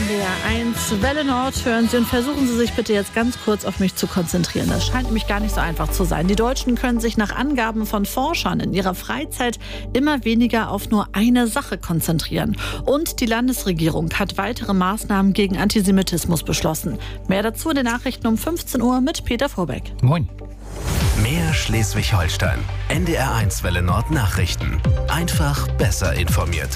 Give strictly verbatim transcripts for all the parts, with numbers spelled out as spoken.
N D R eins Welle Nord hören Sie und versuchen Sie sich bitte jetzt ganz kurz auf mich zu konzentrieren. Das scheint nämlich gar nicht so einfach zu sein. Die Deutschen können sich nach Angaben von Forschern in ihrer Freizeit immer weniger auf nur eine Sache konzentrieren. Und die Landesregierung hat weitere Maßnahmen gegen Antisemitismus beschlossen. Mehr dazu in den Nachrichten um fünfzehn Uhr mit Peter Vorbeck. Moin. Mehr Schleswig-Holstein. N D R eins Welle Nord Nachrichten. Einfach besser informiert.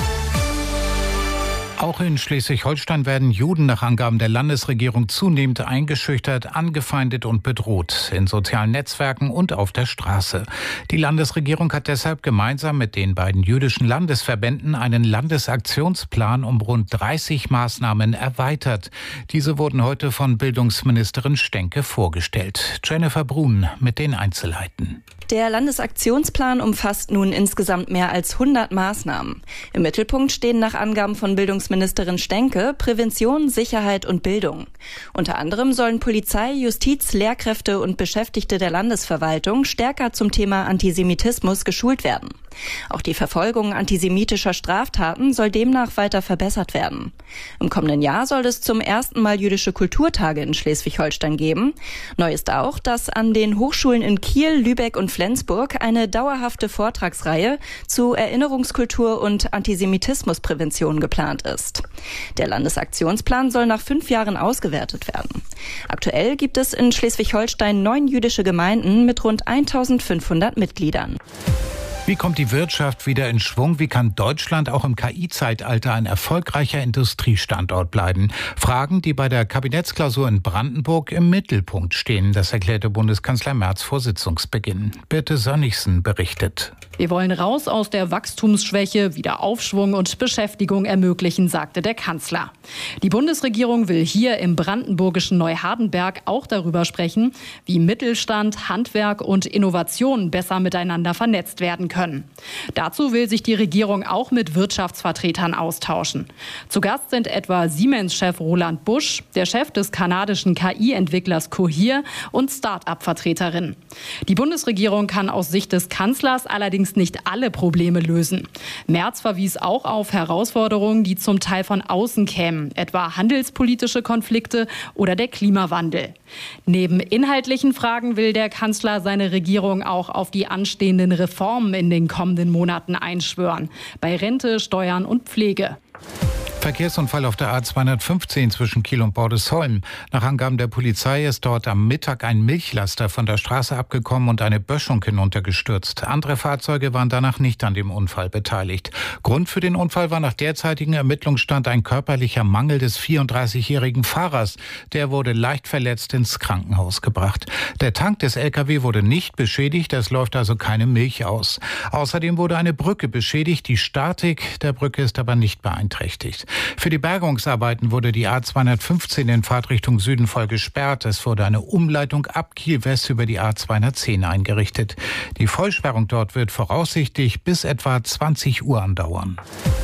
Auch in Schleswig-Holstein werden Juden nach Angaben der Landesregierung zunehmend eingeschüchtert, angefeindet und bedroht, in sozialen Netzwerken und auf der Straße. Die Landesregierung hat deshalb gemeinsam mit den beiden jüdischen Landesverbänden einen Landesaktionsplan um rund dreißig Maßnahmen erweitert. Diese wurden heute von Bildungsministerin Stenke vorgestellt. Jennifer Brun mit den Einzelheiten. Der Landesaktionsplan umfasst nun insgesamt mehr als hundert Maßnahmen. Im Mittelpunkt stehen nach Angaben von Bildungsministerin Stenke Prävention, Sicherheit und Bildung. Unter anderem sollen Polizei, Justiz, Lehrkräfte und Beschäftigte der Landesverwaltung stärker zum Thema Antisemitismus geschult werden. Auch die Verfolgung antisemitischer Straftaten soll demnach weiter verbessert werden. Im kommenden Jahr soll es zum ersten Mal jüdische Kulturtage in Schleswig-Holstein geben. Neu ist auch, dass an den Hochschulen in Kiel, Lübeck und Flensburg eine dauerhafte Vortragsreihe zu Erinnerungskultur und Antisemitismusprävention geplant ist. Der Landesaktionsplan soll nach fünf Jahren ausgewertet werden. Aktuell gibt es in Schleswig-Holstein neun jüdische Gemeinden mit rund eintausendfünfhundert Mitgliedern. Wie kommt die Wirtschaft wieder in Schwung? Wie kann Deutschland auch im K I-Zeitalter ein erfolgreicher Industriestandort bleiben? Fragen, die bei der Kabinettsklausur in Brandenburg im Mittelpunkt stehen. Das erklärte Bundeskanzler Merz vor Sitzungsbeginn. Birte Sönnigsen berichtet. Wir wollen raus aus der Wachstumsschwäche, wieder Aufschwung und Beschäftigung ermöglichen, sagte der Kanzler. Die Bundesregierung will hier im brandenburgischen Neuhardenberg auch darüber sprechen, wie Mittelstand, Handwerk und Innovation besser miteinander vernetzt werden können. Dazu will sich die Regierung auch mit Wirtschaftsvertretern austauschen. Zu Gast sind etwa Siemens-Chef Roland Busch, der Chef des kanadischen K I-Entwicklers Cohere und Start-up-Vertreterinnen. Die Bundesregierung kann aus Sicht des Kanzlers allerdings nicht alle Probleme lösen. Merz verwies auch auf Herausforderungen, die zum Teil von außen kämen, etwa handelspolitische Konflikte oder der Klimawandel. Neben inhaltlichen Fragen will der Kanzler seine Regierung auch auf die anstehenden Reformen in den kommenden Monaten einschwören, bei Rente, Steuern und Pflege. Verkehrsunfall auf der A zweihundertfünfzehn zwischen Kiel und Bordesholm. Nach Angaben der Polizei ist dort am Mittag ein Milchlaster von der Straße abgekommen und eine Böschung hinuntergestürzt. Andere Fahrzeuge waren danach nicht an dem Unfall beteiligt. Grund für den Unfall war nach derzeitigem Ermittlungsstand ein körperlicher Mangel des vierunddreißigjährigen Fahrers. Der wurde leicht verletzt ins Krankenhaus gebracht. Der Tank des L K W wurde nicht beschädigt, es läuft also keine Milch aus. Außerdem wurde eine Brücke beschädigt, die Statik der Brücke ist aber nicht beeinträchtigt. Für die Bergungsarbeiten wurde die A zweihundertfünfzehn in Fahrtrichtung Süden voll gesperrt. Es wurde eine Umleitung ab Kiel West über die A zweihundertzehn eingerichtet. Die Vollsperrung dort wird voraussichtlich bis etwa zwanzig Uhr andauern.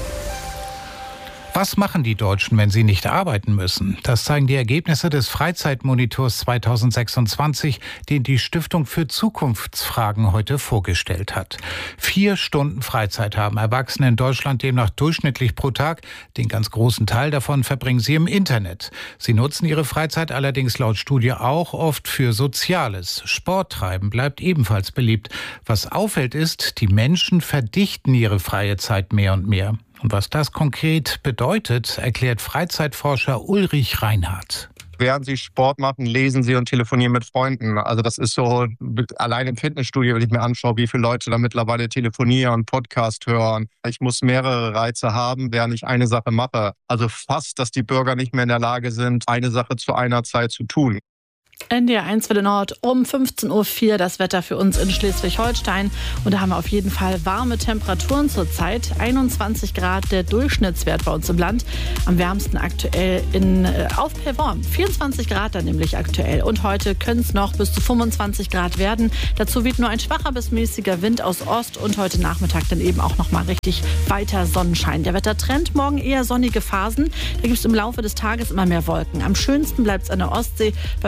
Was machen die Deutschen, wenn sie nicht arbeiten müssen? Das zeigen die Ergebnisse des Freizeitmonitors zweitausendsechsundzwanzig, den die Stiftung für Zukunftsfragen heute vorgestellt hat. Vier Stunden Freizeit haben Erwachsene in Deutschland demnach durchschnittlich pro Tag. Den ganz großen Teil davon verbringen sie im Internet. Sie nutzen ihre Freizeit allerdings laut Studie auch oft für Soziales. Sport treiben bleibt ebenfalls beliebt. Was auffällt ist, die Menschen verdichten ihre freie Zeit mehr und mehr. Und was das konkret bedeutet, erklärt Freizeitforscher Ulrich Reinhardt. Während Sie Sport machen, lesen Sie und telefonieren mit Freunden. Also das ist so, allein im Fitnessstudio, wenn ich mir anschaue, wie viele Leute da mittlerweile telefonieren, Podcast hören. Ich muss mehrere Reize haben, während ich eine Sache mache. Also fast, dass die Bürger nicht mehr in der Lage sind, eine Sache zu einer Zeit zu tun. N D R eins Welle Nord um fünfzehn Uhr vier das Wetter für uns in Schleswig-Holstein. Und da haben wir auf jeden Fall warme Temperaturen zurzeit. einundzwanzig Grad der Durchschnittswert bei uns im Land. Am wärmsten aktuell in, äh, auf Pellworm. vierundzwanzig Grad dann nämlich aktuell. Und heute können es noch bis zu fünfundzwanzig Grad werden. Dazu weht nur ein schwacher bis mäßiger Wind aus Ost. Und heute Nachmittag dann eben auch noch mal richtig weiter Sonnenschein. Der Wettertrend, morgen eher sonnige Phasen. Da gibt es im Laufe des Tages immer mehr Wolken. Am schönsten bleibt es an der Ostsee bei bis zu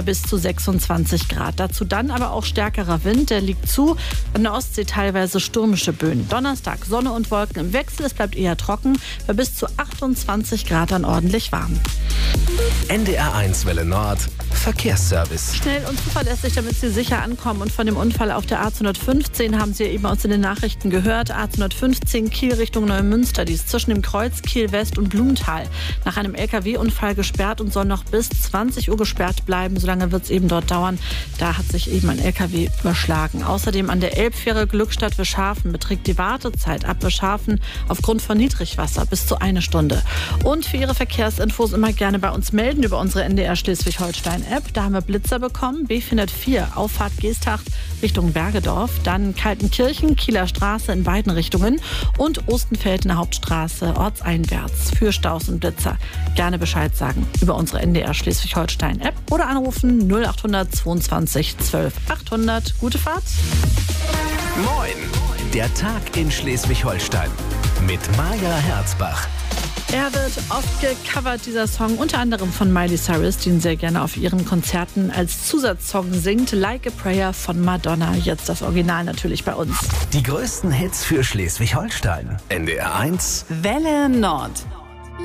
sechsundzwanzig Grad. Dazu dann aber auch stärkerer Wind, der liegt zu. An der Ostsee teilweise stürmische Böen. Donnerstag Sonne und Wolken im Wechsel, es bleibt eher trocken, bei bis zu achtundzwanzig Grad dann ordentlich warm. N D R eins Welle Nord Verkehrsservice. Schnell und zuverlässig, damit Sie sicher ankommen. Und von dem Unfall auf der A zweihundertfünfzehn haben Sie eben aus den Nachrichten gehört. A zweihundertfünfzehn Kiel Richtung Neumünster, die ist zwischen dem Kreuz Kiel West und Blumenthal nach einem L K W-Unfall gesperrt und soll noch bis zwanzig Uhr gesperrt bleiben. So lange wird es eben dort dauern. Da hat sich eben ein L K W überschlagen. Außerdem an der Elbfähre Glückstadt-Wischhafen beträgt die Wartezeit ab Wischhafen aufgrund von Niedrigwasser bis zu eine Stunde. Und für Ihre Verkehrsinfos immer gerne bei uns melden über unsere N D R Schleswig-Holstein-App. Da haben wir Blitzer bekommen. B vierhundertvier, Auffahrt Geesthacht Richtung Bergedorf. Dann Kaltenkirchen, Kieler Straße in beiden Richtungen. Und Ostenfeldener Hauptstraße ortseinwärts. Für Staus und Blitzer gerne Bescheid sagen über unsere N D R Schleswig-Holstein-App oder anrufen null acht hundert zweiundzwanzig zwölf achthundert. Gute Fahrt. Moin! Der Tag in Schleswig-Holstein mit Maja Herzbach. Er wird oft gecovert, dieser Song, unter anderem von Miley Cyrus, die ihn sehr gerne auf ihren Konzerten als Zusatzsong singt. Like a Prayer von Madonna, jetzt das Original natürlich bei uns. Die größten Hits für Schleswig-Holstein. N D R eins Welle Nord.